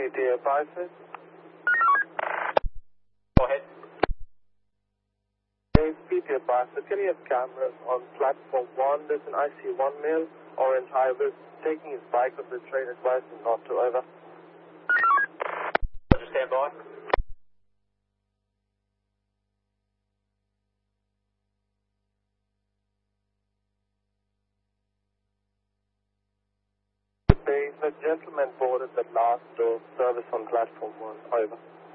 PTA Prices. Go ahead. Hey, PTA Prices. Can you have cameras on platform 1? There's an IC1 male, orange hybrid, taking his bike on the train, advising not to over. Roger, stand by. There is a gentleman boarded the last door, service on platform 1, over.